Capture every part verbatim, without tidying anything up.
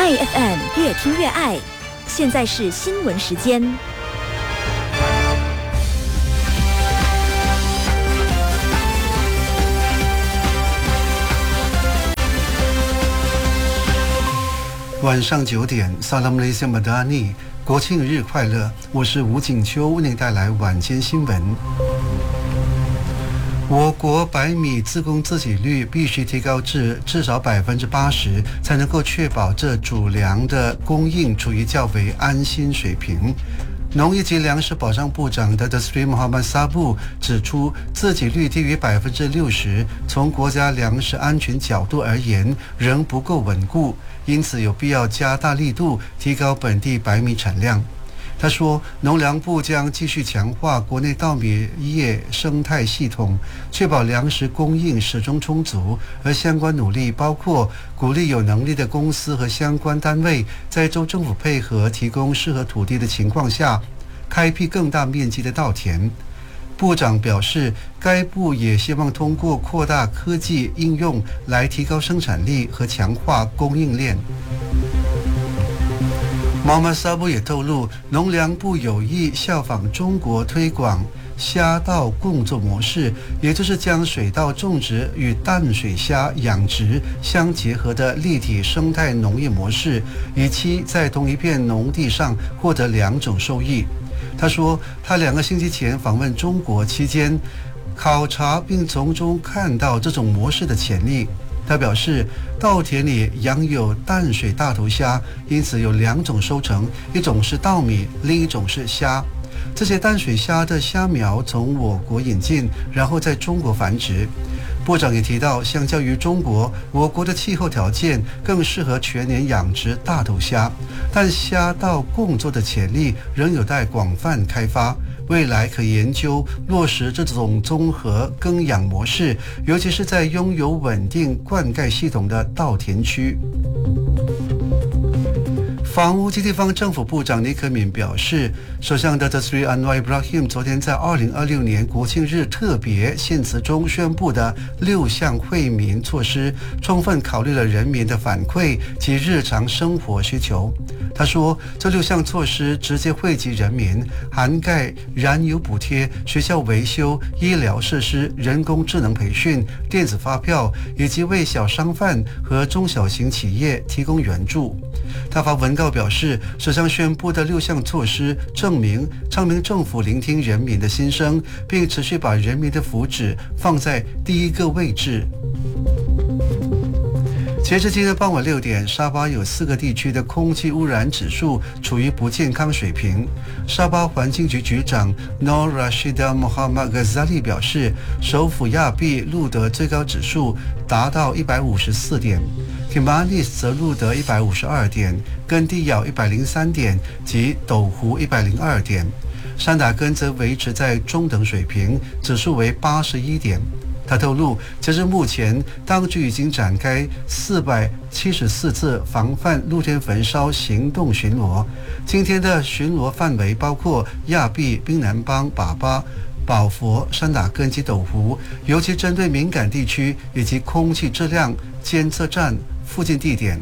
爱 F M 越听越爱，现在是新闻时间。 晚上九点 Salam Malaysia Madani， 国庆日快乐！我是吴景秋，为您带来晚间新闻。我国白米自供自给率必须提高至至少百分之八十，才能够确保这主粮的供应处于较为安心水平。农业及粮食保障部长 Datuk Seri Muhammad Sabu 指出，自给率低于百分之六十，从国家粮食安全角度而言，仍不够稳固，因此有必要加大力度，提高本地白米产量。他说，农粮部将继续强化国内稻米业生态系统，确保粮食供应始终充足，而相关努力包括鼓励有能力的公司和相关单位在州政府配合提供适合土地的情况下，开辟更大面积的稻田。部长表示，该部也希望通过扩大科技应用来提高生产力和强化供应链。毛马萨布也透露，农粮部有意效仿中国推广虾稻共作模式，也就是将水稻种植与淡水虾养殖相结合的立体生态农业模式，以期在同一片农地上获得两种收益。他说，他两个星期前访问中国期间，考察并从中看到这种模式的潜力。他表示，稻田里养有淡水大头虾，因此有两种收成，一种是稻米，另一种是虾。这些淡水虾的虾苗从我国引进，然后在中国繁殖。部长也提到，相较于中国，我国的气候条件更适合全年养殖大头虾，但虾稻共作的潜力仍有待广泛开发。未来可研究落实这种综合耕养模式，尤其是在拥有稳定灌溉系统的稻田区。房屋及地方政府部长尼克敏表示，首相 Datuk Seri Anwar Ibrahim 昨天在二零二六年国庆日特别献词中宣布的六项惠民措施，充分考虑了人民的反馈及日常生活需求。他说，这六项措施直接惠及人民，涵盖燃油补贴、学校维修、医疗设施、人工智能培训、电子发票，以及为小商贩和中小型企业提供援助。他发文告表示，首相宣布的六项措施证明昌明政府聆听人民的心声，并持续把人民的福祉放在第一个位置。截至今天傍晚六点，沙巴有四个地区的空气污染指数处于不健康水平。沙巴环境局局长 Nur Rashida Muhammad Ghazali 表示，首府亚庇录得最高指数达到一百五十四点， Kimanis 则录得一百五十二点，根蒂咬一百零三点及斗湖一百零二点。山打根则维持在中等水平，指数为八十一点。他透露，截至目前，当局已经展开四百七十四次防范露天焚烧行动巡逻。今天的巡逻范围包括亚庇、槟南邦、粑粑、宝佛、山打根及斗湖，尤其针对敏感地区以及空气质量监测站附近地点。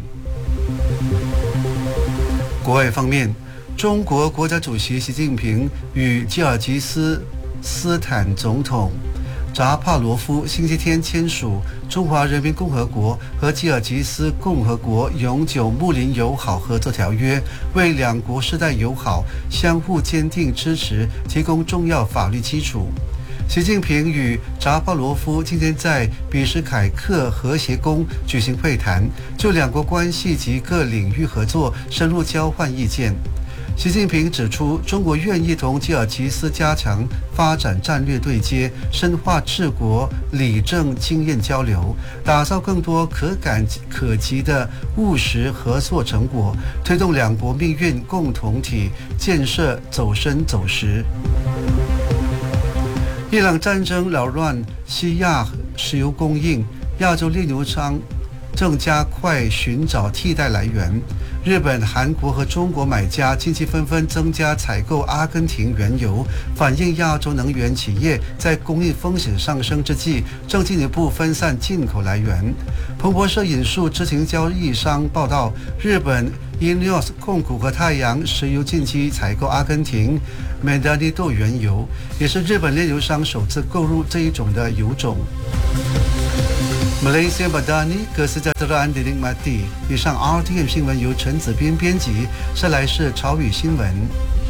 国外方面，中国国家主席习近平与吉尔吉斯斯坦总统扎帕罗夫星期天签署中华人民共和国和吉尔吉斯共和国永久睦邻友好合作条约，为两国世代友好、相互坚定支持提供重要法律基础。习近平与扎帕罗夫今天在比什凯克和谐宫举行会谈，就两国关系及各领域合作深入交换意见。习近平指出，中国愿意同吉尔吉斯加强发展战略对接，深化治国理政经验交流，打造更多可感可及的务实合作成果，推动两国命运共同体建设走深走实。伊朗战争扰乱西亚石油供应，亚洲炼油商正加快寻找替代来源。日本、韩国和中国买家近期纷纷增加采购阿根廷原油，反映亚洲能源企业在供应风险上升之际，正进一步分散进口来源。彭博社引述知情交易商报道，日本 Ineos 控股和太阳石油近期采购阿根廷 Medanito 原油，也是日本炼油商首次购入这一种的油种。Malaysia Madani Kesejahteraan dinikmati。以上 R T M 新闻由陈子斌编辑，下来是潮语新闻。